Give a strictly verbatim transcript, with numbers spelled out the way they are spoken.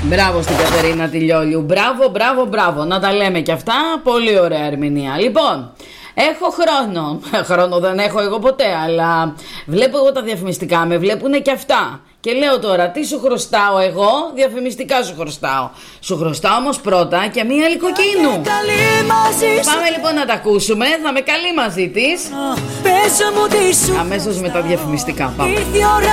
Μπράβο στην Κατερίνα τη Λιόλιου. Μπράβο, μπράβο, μπράβο. Να τα λέμε κι αυτά. Πολύ ωραία ερμηνεία. Λοιπόν, έχω χρόνο. Χρόνο δεν έχω εγώ ποτέ, αλλά βλέπω εγώ τα διαφημιστικά, με βλέπουνε κι αυτά. Και λέω τώρα, τι σου χρωστάω εγώ, διαφημιστικά σου χρωστάω. Σου χρωστάω όμως πρώτα και μία λικοκίνου. Πάμε λοιπόν να τα ακούσουμε, θα με καλεί μαζί της. Αμέσως με τα διαφημιστικά πάμε.